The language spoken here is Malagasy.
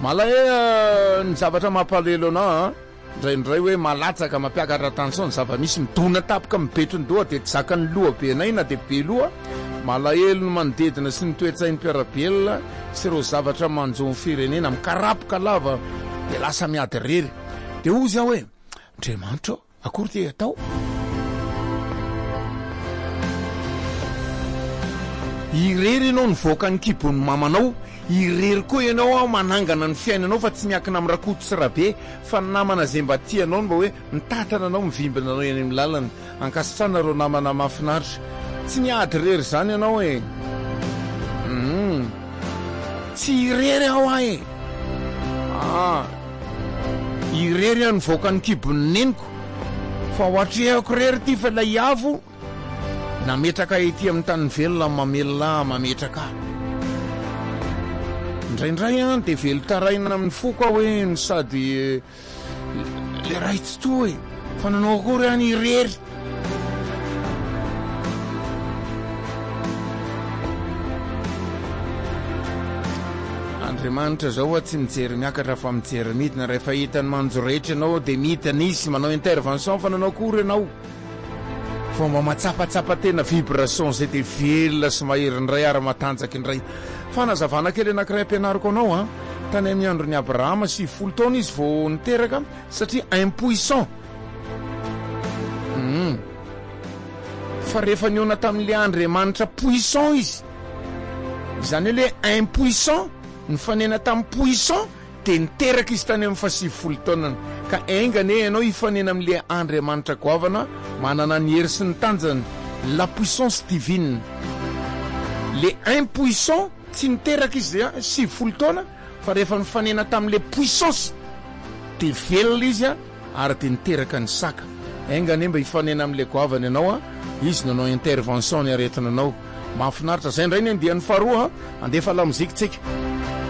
Malay ny zavatra mampalelo anao ndraindray hoe malatsaka mampiakatra tanson zava-misy midona tapaka mipetrony doha de tsy zakany loha be anay na de be loha malahelo no manodidina sy ny toetsain'ny mpiarabelona sy ireo zavatra manjony firenena mikarapoka lava de lasa miady rery de ozy aho hoe Andriamanitra akory te atao irery ianao ny voaka ny kibon'ny mamanao irery koa ianao manangana ny fiainanao fa tsy miakina amin'ny rakoto sy rabe fa namana zay mba tianao mba hoe mitatana anao mivimbina anao eny amin'ny lalana ankasitrana reo namana mahafinaritra tsy miady rery zany ianao hoe tsy irery aho ahe irery any voaka ny kibon'ny neniko fa ohatrehako rery ty fa lay avo nametraka ety amin'ny tany velona mamelona mametraka indraindray de velo taraina amin'ny foko hoe ny sady le raitsy to hoe fa nanao akory any irery Andriamanitra zao tsy mijery miakatra fa mijery midina rehefa hitany manjo rehetra ianao de mitany izy manao intervention fa nanao akory ianao fomba matsapatsapa tena vibration zay de velona sy mahery ndray ara-matanjaka indray fanazavana kely anankiray ampianariko anao tany amin'ny andron'ny Abrahama 10 taona izy vao niteraka satria impuissant fa rehefa niona tamin'le Andriamanitra puissant izy izany hoe le impuissant ny fanena tamin'ny puissant de niteraka izy tany amin'ny 10 taonany ka engane ianao ifanena amin'le Andriamanitra goavana manana ny hery sy ny tanjany la puissance divine le impuissant tsy niteraka izy 10 taona fa rehefa nifanena tamin'le puissance de velona izy ary de niteraka ny saka engane mba ifanena amin'le goavana ianao izy nanao intervention ny aretina anao mahafinaritra zay indray ny andian'ny faharoa andefa lamozikitsika